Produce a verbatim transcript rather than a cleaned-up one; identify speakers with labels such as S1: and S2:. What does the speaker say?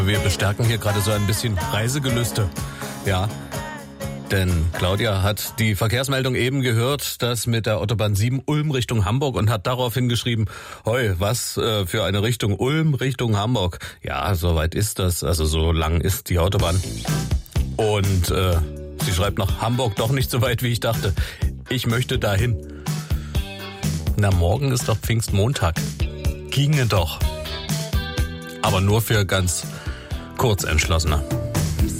S1: Wir bestärken hier gerade so ein bisschen Reisegelüste. Ja, denn Claudia hat die Verkehrsmeldung eben gehört, das mit der Autobahn sieben Ulm Richtung Hamburg und hat daraufhin geschrieben, hoi, was äh, für eine Richtung Ulm Richtung Hamburg. Ja, so weit ist das, also so lang ist die Autobahn. Und äh, sie schreibt noch, Hamburg doch nicht so weit, wie ich dachte. Ich möchte dahin. Na, morgen ist doch Pfingstmontag. Ginge doch. Aber nur für ganz Kurzentschlossener.